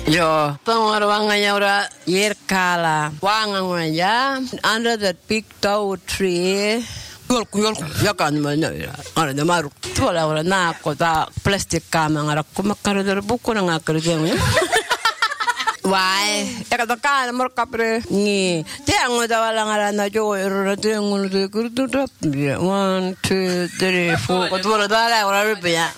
Yo, pangwarwanganya ora yerkala. Wanganganya under that big tow tree. Yolku yakan mana ya. Ara na maru. Tola ora na ko ta plastic kama ngara ko makaro der buku na ngakar jeng. Wai, ya kata kan merkapre ni. Tiang udah wala ngara na jo ero tiang udah kurtu dap. 1 2 3 4 ko tola dala ora rubya.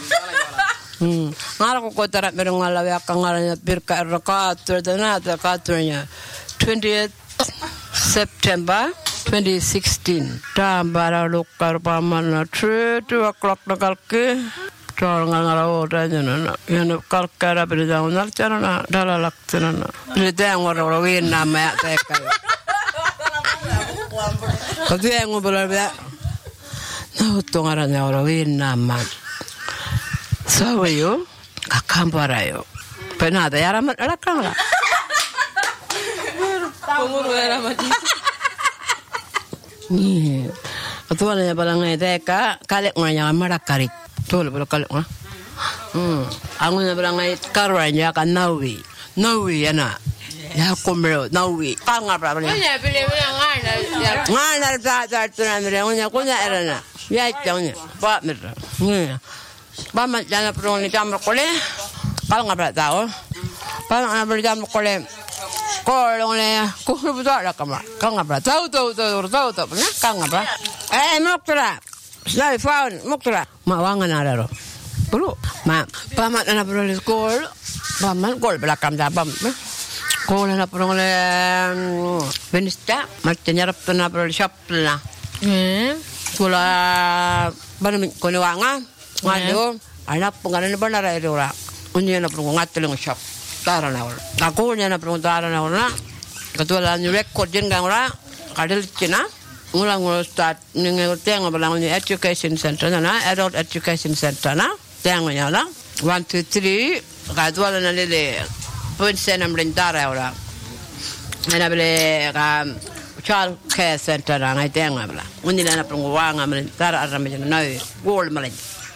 Ngara ko tara merong ngala ya kangaranya birka rakatur dana ta katurnya 20th September 2016 tambara lokar pamana 2 o'clock nakalke tol ngara ora nyana yana kalkara berda unar chana dala laktana berda ngora win nama ya teka ko dia ngobrol ya na utongaranya ora win nama sawayo kakambarayo penada yaramat alakang la penguru yaramat ni atualanya balangay teka kalek nganya marakarit tol bro kalek nga angon na balangay karanya kan nawi yana ya komero nawi kanga bra bra nya pili ngana ta tunan re ngonya kunya erana ya changnya pa mer ni Bama jana perlu ni jam berkole, kalau nggak bertahu, bama nggak berjam berkole, kalau le, kau betul ada kamar, kalau nggak bertahu, tahu, punya, kalau nggak ber, muktura, sudah found muktura, mawangan ada loh, perlu, bama jana perlu di sekolah, bama sekolah belakang jabam, sekolah jana perlu le, benista, macam nyarap jana perlu di shop lah, sekolah, baru kau wangan. Ngado anak penganan benar itu ora unya na perlu ngatel ngshop tarana ora aku nya na perlu tarana ora ketua new record jen gang ora kadel cina ngulang start ninge teng balang ni education center na adult education center na teng nya la 1 2 3 kadua na le point senam rentara ora na bele ka child care center na ngai teng bala unya na perlu wanga rentara arame na gol malay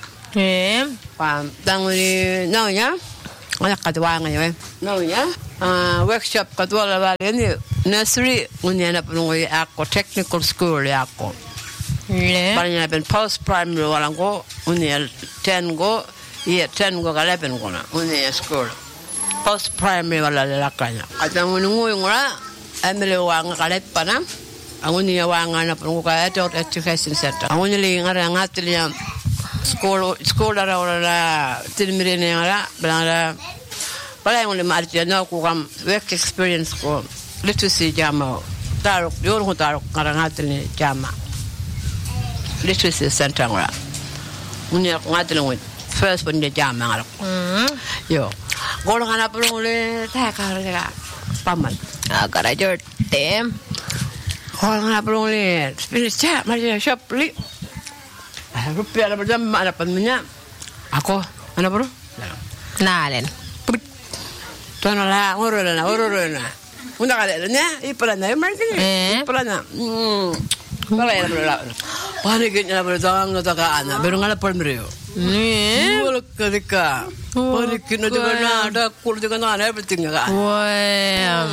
tanguni naunya anak kadua ngayo naunya workshop kadua la ni nursery unya na penunggu ako technical school ako banyak ben post primary walang ko unya 10 go 10 go ka 11 go na unya school post primary wala lakanya atang nungu ngora amele wanga kalet pana angunya wanga na penunggu ka adult education center angunya li ngara ngatinya school ada orang tilmirene ada belanda balai ngone marti na ko kam work experience ko literacy jama taruk yor ko taruk karangatel jama literacy center ngora munya ngatel ngoi first pun dia jama ngara yo gol ngana perlu le ta ka paman agara jorte gol ngana perlu le finish chat mari shop li rupiah ada berjam ada pennya aku mana bro nalen tuan lah uruna unda kale nya ipalana marketing ipalana balai la pane genya berjang no taka ana beru ngala palmrio ni wala kadika pane kino de na ada kul de kana everything ka wah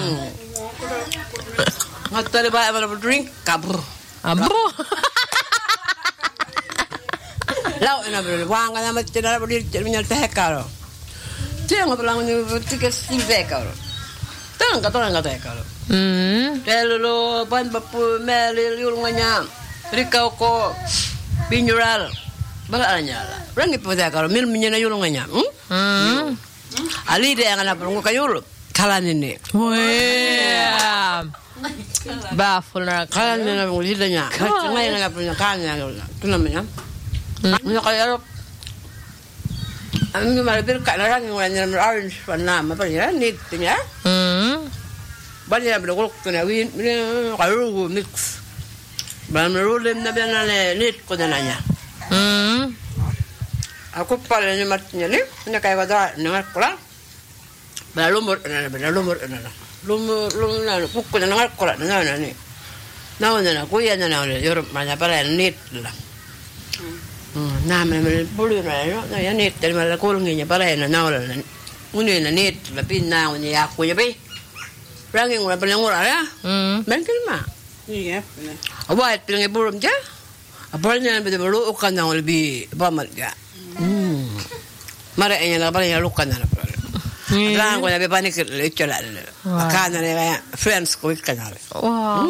ngatale ba drink kabur abro lau ina bro wanga na matira bro terminal tehkaro tiang belang ni tiket silvekaro tanga tehkaro telo ban bapu meli yulunganya rikau ko binjural balanya la rangi tehkaro mil minyana yulunganya ali de ngana bro kayul kalan ini wah bafulna kalan ni bro lidanya ngai ngana bro kanya tu namanya Nya kaya ang malapit ka na lang yung orange pana apa ya nit nya banyak bergolok na win karu mix ban rolem na bana nit ko na nya aku pala ni matnya ni nya kaya wada na kula balumur na lumur na pukko na kula na ni na kuya na yor manya para nit la na me bulu na ya nit del mala kulnginya para na na Uni na nit la pinna uni ya ku ya be. Rangin ura paling ura ya. Mungkin mah. Iya. Awat paling burung ja. Apalnya bede baru ukan na lebih pamat ja. Mara enya la paling lukan na. Lang ko na be panik le chola. Kana le friends ko ikana. Wah.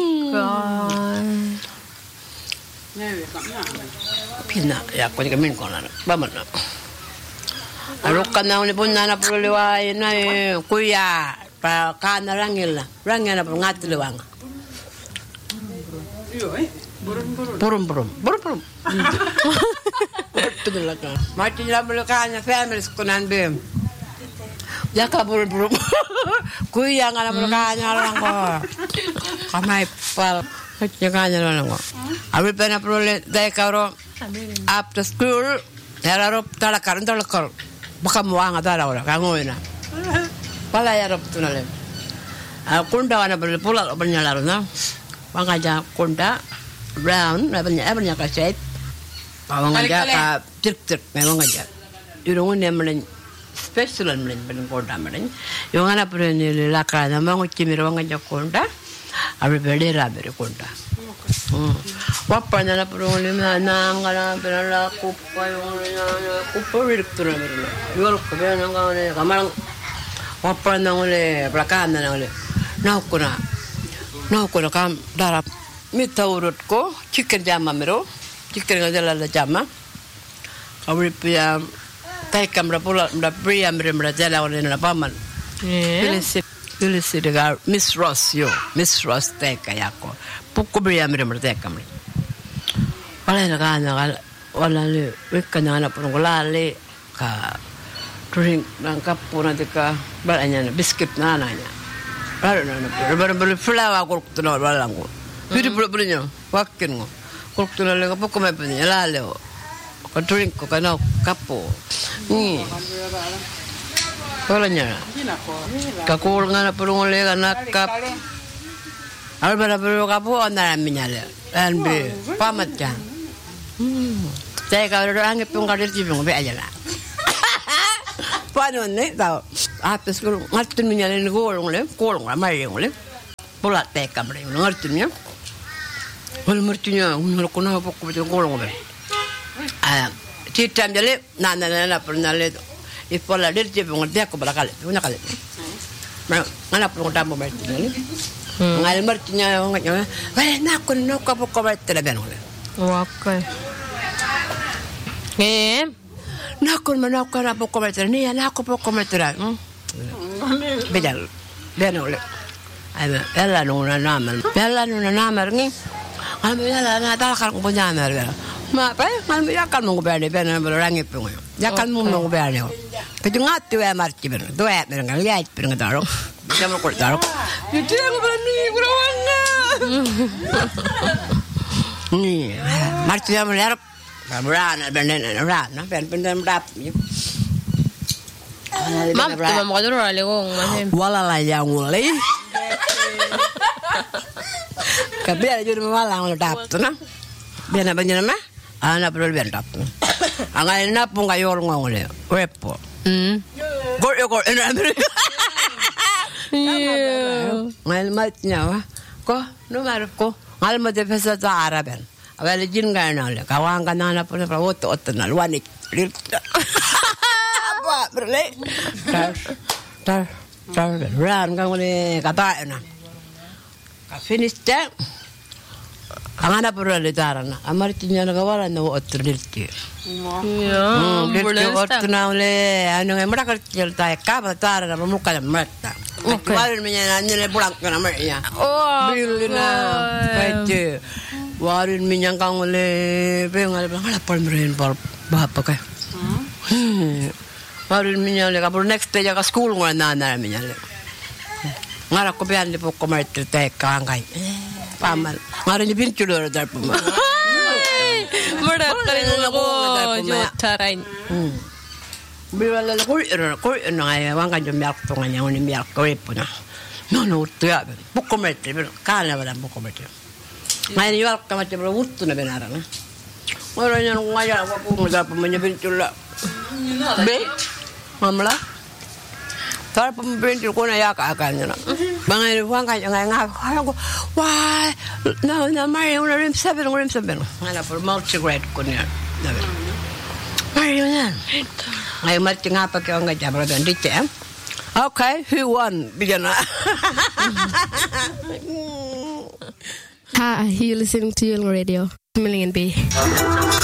Pinna ya ko ni min ko na. Pamat na. Alukan na uni punna na puluwa na kuya. Pa kana rangil na ngat lewang. Burung. Betul lah kan. Macam lah belakangnya family sekunan bem. Ya kabur burung. Kuya ngana belakangnya orang ko. Kamai pal. Jangan orang ko. Abi pernah perlu dai karo after school. Yararo talakar. Baka muang atara orang kangoina. Pala yarap tunale. Kunda wana pula bernyala na. Pangaja kunda brown banyak ka set. Pangaja ka tik memang aja. Irungun ne melen special melen ben kunda melen. Yung ana pre ni lakra na mangu chimiro ngaja kunda. Abi bede ra bere kunda. Wapanya na pro ni na ngala penala kupa yung kupa rirtura meren. Yol ko be na ngane kamarang wapanya ngole belakang na ngole. Naukuna kam darap mita urut ko chicken jama mero chicken ngajala la jama kawri pia tai kamra pula mra pria mra jala wala na paman Pilisi degar Miss Ross tai kayako pukku pria mra tai kamri wala na kana wala le wekana na pungulale ka drink nang kapuna deka balanya biscuit na nanya. Baru flower kuruk tu nak balang ko. Piri punya, wakin ko. Kuruk tu nak lega pukul apa ni? Lalu, kau drink ko kena kapo. Ni, kalau nya, kau ngana perlu lega nak kap. Alu baru kapo anda minyale. Anbe, pamat jang. Saya kalau orang itu pungkadir cipung be aja lah. Paano ni tao apes ko ngatun niya le golong mari ngole pola te kamre ngatun niya wala martinya ngol ko na pokko be golong be titam jale na pernale ipola del je ngol de ko balakale una kale ngana pun tambo martinya ngal martinya nganya wala na ko no ko pokko be tele ben ngole Okay. Nakon manakon apa komentar ni anak apa komentar bedal benole ada ella nuna namar ni kami ella na talakar ko namar ma pa kami yakan mo berne berne berangi pungo yakan mo berne pero ngatu e marti ben do e ben ngal yait ben ngadaro jamo ko daro itu yang berani kurawanga ni marti jamo ler Rana benden rana ben rap. Mam tu mam kadro ale gong masih. Wala la yang mulai. Kabel jur malang lo tap tu na. Biar apa jenak mah? Anak perlu biar tap. Angai na pun kayor ngole. Wepo. Gor ena beri. Ngal matnya wa. Ko no maruf ko. Ngal mate pesa ta araben. Awal jin gana le kawang kanana pun prawot otenal wanit apa berle tar ran kang le kata na ka finish ta angana perle tarana amar tinya na kawala no otrelti Ya, boleh otna le anu ngemra ka celta ka tarana muka mata kemarin menyanyi le pulang kana ya bilina pete warin minyak kang oleh pengal pengal apa meren par bapa kah warin minyak le kapur next day jaga school ngana nana minyak le ngara ko pian le pokok martir te kang kai pamal ngara ni pintu do dar puma mudah tarin ko jotarain biwala ko ngai wanga jom yak to nganya oni miyak ko ipuna no tu ya pokok martir kala wala pokok martir Ngayon yung alka macam berwutu na benaran na. Ngayon yung ngaya ako po mga pa menyebin cula. Be, mamla. Thar pembintu ko na yaka kanya na. Mga iwan kanya nga ko. Why? No, Mario na rim seven. Ana for multi-grade ko niya. Mario na. Ay mati nga pa kaya nga jabra dan dite. Okay, who won? Bigyan na. Hi, you're listening to Young Radio, Million B.